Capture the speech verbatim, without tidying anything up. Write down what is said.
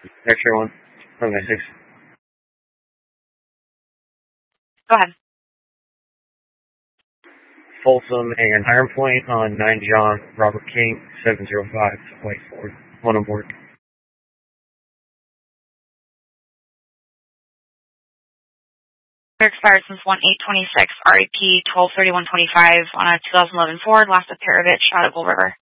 Extra one. Okay, six. Go ahead. Folsom and Iron Point on nine John, Robert King, seven zero five, White Ford. One on board. Expired since one eight twenty-six, R E P twelve thirty-one twenty-five on a two thousand eleven Ford, last of Perovich out of Bull River.